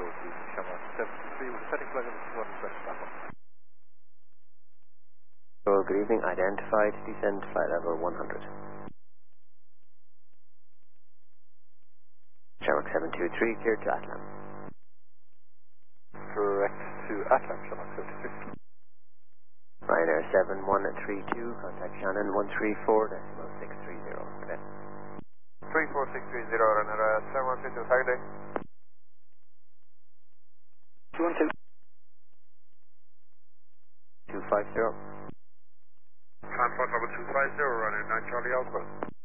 to Shamrock 73 with a setting flag on the 200 West Papa. Well, good evening. Identified. Descend flight level 100. Shamrock 723, cleared to Atlam. Correct to Atlam, Shamrock 73. Ryanair 7132, contact Shannon 134.630. Okay. 34630, Ryanair 7132, Saturday. 212. 250. Transport level 250, Ryanair 9 Charlie Alpha.